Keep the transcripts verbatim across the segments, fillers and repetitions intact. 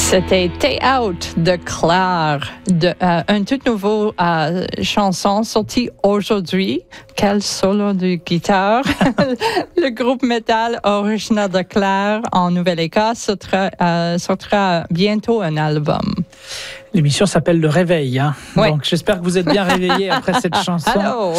C'était Stay Out de Claire, de, euh, un tout nouveau euh, chanson sorti aujourd'hui. Quel solo de guitare. Le groupe métal originaire de Claire en Nouvelle-Écosse sortira, euh, sortira bientôt un album. L'émission s'appelle Le Réveil, hein. Ouais. Donc j'espère que vous êtes bien réveillés après cette chanson. Allô.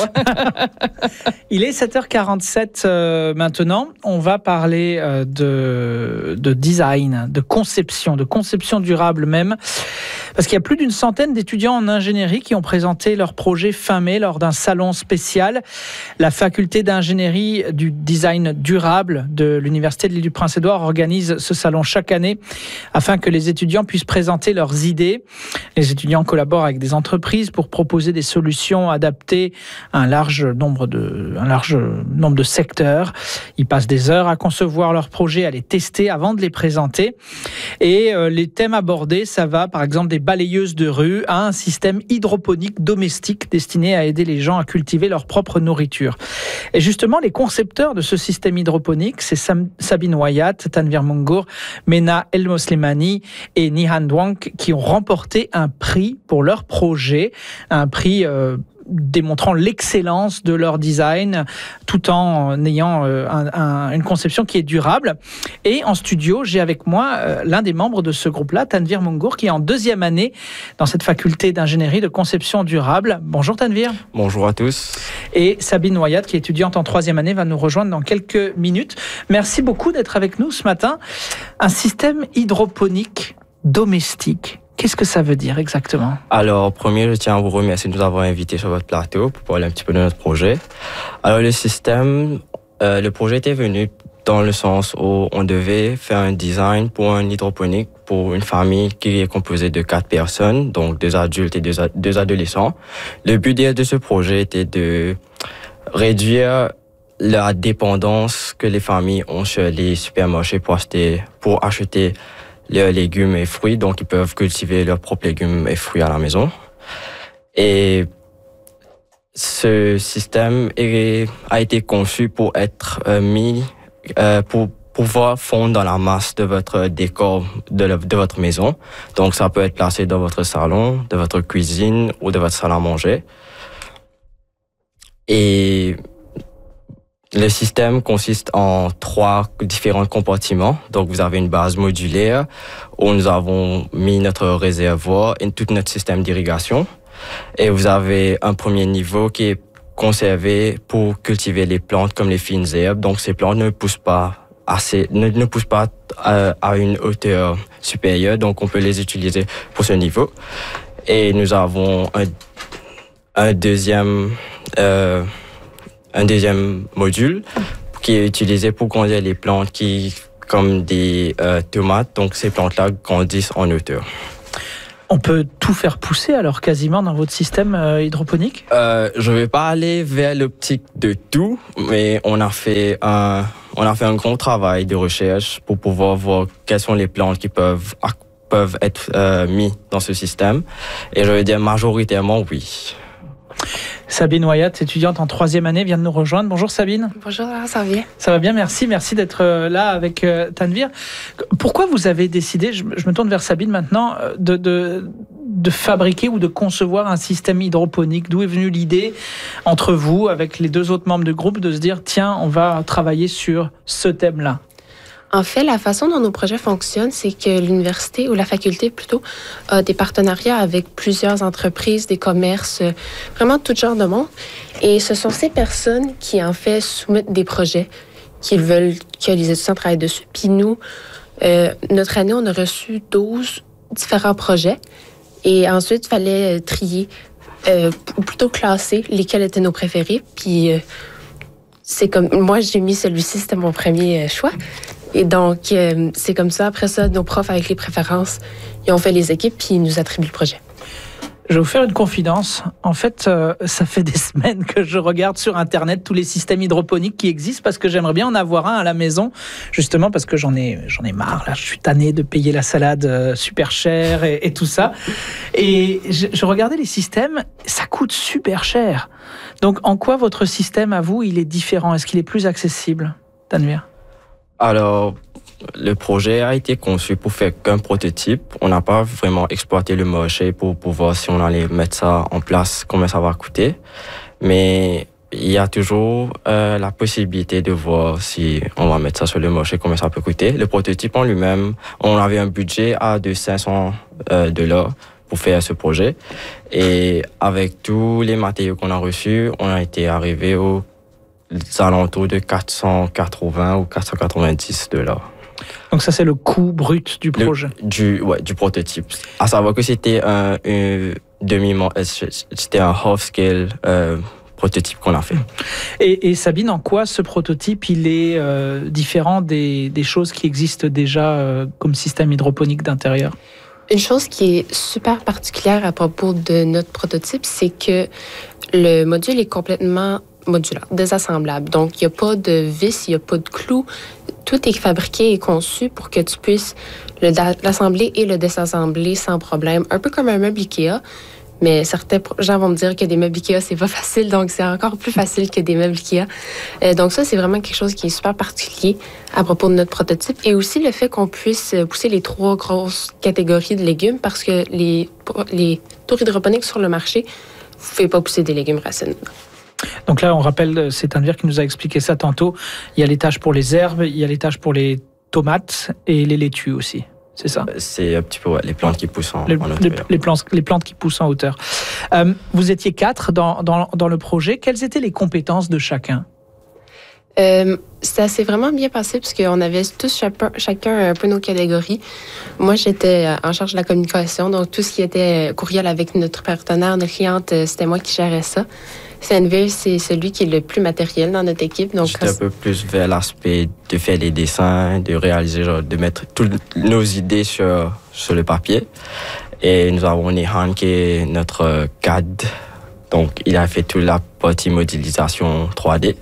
Il est sept heures quarante-sept euh, maintenant. On va parler euh, de, de design, de conception, de conception durable même. Parce qu'il y a plus d'une centaine d'étudiants en ingénierie qui ont présenté leur projet fin mai lors d'un salon spécial. La faculté d'ingénierie du design durable de l'Université de l'Île-du-Prince-Édouard organise ce salon chaque année afin que les étudiants puissent présenter leurs idées. Les étudiants collaborent avec des entreprises pour proposer des solutions adaptées à un large nombre de, un large nombre de secteurs. Ils passent des heures à concevoir leurs projets, à les tester avant de les présenter. Et euh, les thèmes abordés, ça va par exemple des balayeuses de rue à un système hydroponique domestique destiné à aider les gens à cultiver leur propre nourriture. Et justement, les concepteurs de ce système hydroponique, c'est Sam, Sabine Wyatt, Tanvir Mungur, Mena El-Moslemani et Nihan Dwang qui ont remporté un prix pour leur projet, un prix euh, démontrant l'excellence de leur design tout en ayant euh, un, un, une conception qui est durable. Et en studio, j'ai avec moi euh, l'un des membres de ce groupe-là, Tanvir Mungur, qui est en deuxième année dans cette faculté d'ingénierie de conception durable. Bonjour Tanvir. Bonjour à tous. Et Sabine Wyatt, qui est étudiante en troisième année, va nous rejoindre dans quelques minutes. Merci beaucoup d'être avec nous ce matin. Un système hydroponique domestique. Qu'est-ce que ça veut dire exactement? Alors, premier, je tiens à vous remercier de nous avoir invités sur votre plateau pour parler un petit peu de notre projet. Alors, le système, euh, le projet était venu dans le sens où on devait faire un design pour un hydroponique pour une famille qui est composée de quatre personnes, donc deux adultes et deux, deux adolescents. Le but de ce projet était de réduire la dépendance que les familles ont sur les supermarchés pour acheter, pour acheter leurs légumes et fruits, donc ils peuvent cultiver leurs propres légumes et fruits à la maison. Et ce système est, a été conçu pour être euh, mis, euh, pour pouvoir fondre dans la masse de votre décor de, la, de votre maison. Donc ça peut être placé dans votre salon, de votre cuisine ou de votre salle à manger. Et le système consiste en trois différents compartiments. Donc, vous avez une base modulaire où nous avons mis notre réservoir et tout notre système d'irrigation. Et vous avez un premier niveau qui est conservé pour cultiver les plantes comme les fines herbes. Donc, ces plantes ne poussent pas assez, ne, ne poussent pas à, à une hauteur supérieure. Donc, on peut les utiliser pour ce niveau. Et nous avons un, un deuxième, euh, un deuxième module qui est utilisé pour grandir les plantes qui, comme des euh, tomates. Donc, ces plantes-là grandissent en hauteur. On peut tout faire pousser alors quasiment dans votre système euh, hydroponique? euh, Je ne vais pas aller vers l'optique de tout, mais on a fait un, on a fait un grand travail de recherche pour pouvoir voir quelles sont les plantes qui peuvent, peuvent être euh, mises dans ce système. Et je vais dire majoritairement oui. Sabine Wyatt, étudiante en troisième année, vient de nous rejoindre. Bonjour Sabine. Bonjour, ça va bien? Ça va bien, merci. Merci d'être là avec euh, Tanvir. Pourquoi vous avez décidé, je, je me tourne vers Sabine maintenant, de, de, de fabriquer ou de concevoir un système hydroponique? D'où est venue l'idée entre vous, avec les deux autres membres du groupe, de se dire, tiens, on va travailler sur ce thème-là? En fait, la façon dont nos projets fonctionnent, c'est que l'université, ou la faculté plutôt, a des partenariats avec plusieurs entreprises, des commerces, vraiment tout genre de monde. Et ce sont ces personnes qui, en fait, soumettent des projets qu'ils veulent que les étudiants travaillent dessus. Puis nous, euh, notre année, on a reçu douze différents projets. Et ensuite, il fallait trier, euh, ou plutôt classer lesquels étaient nos préférés. Puis euh, c'est comme, moi, j'ai mis celui-ci, c'était mon premier choix. Et donc, euh, c'est comme ça. Après ça, nos profs, avec les préférences, ils ont fait les équipes puis ils nous attribuent le projet. Je vais vous faire une confidence. En fait, euh, ça fait des semaines que je regarde sur Internet tous les systèmes hydroponiques qui existent parce que j'aimerais bien en avoir un à la maison, justement parce que j'en ai, j'en ai marre. Là, je suis tanné de payer la salade euh, super chère et, et tout ça. Et je, je regardais les systèmes, ça coûte super cher. Donc, en quoi votre système, à vous, il est différent? Est-ce qu'il est plus accessible, Tanvir? Alors, le projet a été conçu pour faire qu'un prototype. On n'a pas vraiment exploité le marché pour, pour voir si on allait mettre ça en place, combien ça va coûter. Mais il y a toujours euh, la possibilité de voir si on va mettre ça sur le marché, combien ça peut coûter. Le prototype en lui-même, on avait un budget à de cinq cents euh, dollars pour faire ce projet. Et avec tous les matériaux qu'on a reçus, on a été arrivé aux alentours de quatre cent quatre-vingts ou quatre cent quatre-vingt-dix dollars. Donc ça, c'est le coût brut du projet. Le, du, ouais, du prototype. À savoir que c'était un, un demi, c'était un half-scale euh, prototype qu'on a fait. Et, et Sabine, en quoi ce prototype, il est euh, différent des, des choses qui existent déjà euh, comme système hydroponique d'intérieur? Une chose qui est super particulière à propos de notre prototype, c'est que le module est complètement modulaire, désassemblable. Donc, il n'y a pas de vis, il n'y a pas de clous. Tout est fabriqué et conçu pour que tu puisses le, l'assembler et le désassembler sans problème. Un peu comme un meuble Ikea, mais certains gens vont me dire que des meubles Ikea, c'est pas facile, donc c'est encore plus facile que des meubles Ikea. Euh, donc ça, c'est vraiment quelque chose qui est super particulier à propos de notre prototype. Et aussi le fait qu'on puisse pousser les trois grosses catégories de légumes, parce que les, les tours hydroponiques sur le marché, vous ne pouvez pas pousser des légumes racines. Donc là, on rappelle, c'est Tanvir qui nous a expliqué ça tantôt. Il y a l'étage pour les herbes, il y a l'étage pour les tomates et les laitues aussi. C'est ça? C'est un petit peu ouais, les plantes qui poussent en, les, en hauteur. Les, les, plantes, les plantes qui poussent en hauteur. Euh, vous étiez quatre dans, dans, dans le projet. Quelles étaient les compétences de chacun? Euh, ça s'est vraiment bien passé parce qu'on avait tous chacun, chacun un peu nos catégories. Moi, j'étais en charge de la communication, donc tout ce qui était courriel avec notre partenaire, notre cliente, c'était moi qui gérais ça. Tanvir, c'est celui qui est le plus matériel dans notre équipe. Donc, j'étais un peu plus vers l'aspect de faire les dessins, de réaliser, genre, de mettre toutes nos idées sur, sur le papier. Et nous avons Nehan qui est notre C A D. Donc, il a fait toute la partie modélisation trois D.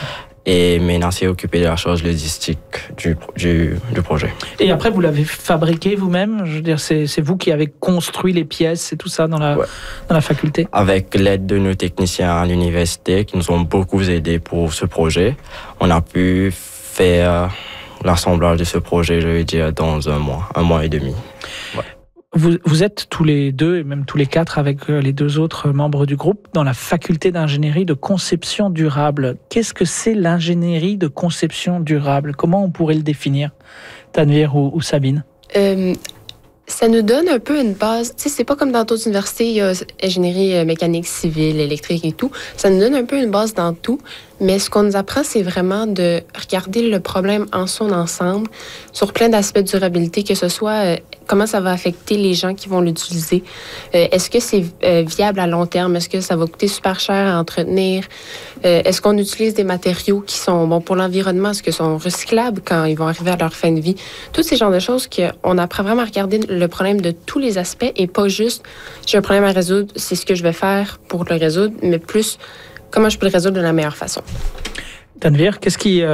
Et maintenant, c'est occupé de la charge logistique du, du, du projet. Et après, vous l'avez fabriqué vous-même? Je veux dire, c'est, c'est vous qui avez construit les pièces et tout ça dans la, ouais. dans la faculté? Avec l'aide de nos techniciens à l'université qui nous ont beaucoup aidés pour ce projet, on a pu faire l'assemblage de ce projet, je vais dire, dans un mois, un mois et demi. Ouais. Vous, vous êtes tous les deux, et même tous les quatre avec les deux autres membres du groupe, dans la faculté d'ingénierie de conception durable. Qu'est-ce que c'est l'ingénierie de conception durable? Comment on pourrait le définir, Tanvir ou, ou Sabine? Euh, ça nous donne un peu une base. Tu sais, c'est pas comme dans d'autres universités, il y a ingénierie mécanique, civile, électrique et tout. Ça nous donne un peu une base dans tout. Mais ce qu'on nous apprend, c'est vraiment de regarder le problème en son ensemble, sur plein d'aspects de durabilité, que ce soit euh, comment ça va affecter les gens qui vont l'utiliser. Euh, est-ce que c'est euh, viable à long terme? Est-ce que ça va coûter super cher à entretenir? Euh, est-ce qu'on utilise des matériaux qui sont bons pour l'environnement? Est-ce qu'ils sont recyclables quand ils vont arriver à leur fin de vie? Tous ces genres de choses qu'on apprend vraiment à regarder le problème de tous les aspects et pas juste j'ai un problème à résoudre, c'est ce que je vais faire pour le résoudre, mais plus comment je peux le résoudre de la meilleure façon. Tanvir, qu'est-ce qui... Euh